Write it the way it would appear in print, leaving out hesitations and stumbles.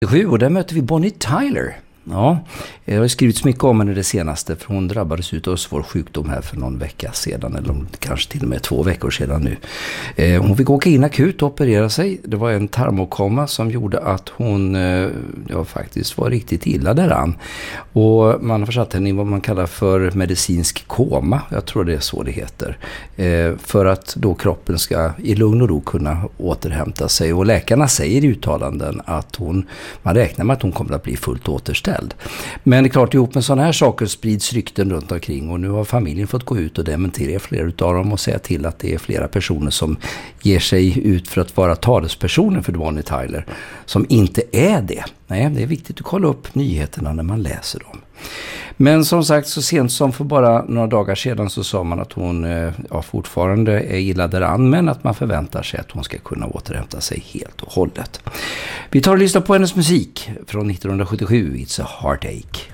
Och där möter vi Bonnie Tyler. Ja, det har skrivits mycket om henne det senaste, för hon drabbades av svår sjukdom här för någon vecka sedan, eller kanske till och med 2 veckor sedan nu. Hon fick åka in akut och operera sig. Det var en tarmokoma som gjorde att hon faktiskt var riktigt illa däran. Och man har försatt henne i vad man kallar för medicinsk koma, jag tror det är så det heter. För att då kroppen ska i lugn och ro kunna återhämta sig. Och läkarna säger i uttalanden att man räknar med att hon kommer att bli fullt återställd. Men det är klart, ihop med sådana här saker sprids rykten runt omkring, och nu har familjen fått gå ut och dementera flera utav dem och säga till att det är flera personer som ger sig ut för att vara talespersoner för Bonnie Tyler som inte är det. Nej, det är viktigt att kolla upp nyheterna när man läser dem. Men som sagt, så sent som för bara några dagar sedan så sa man att hon fortfarande är illa däran, men att man förväntar sig att hon ska kunna återhämta sig helt och hållet. Vi tar och lyssnar på hennes musik från 1977, It's a Heartache.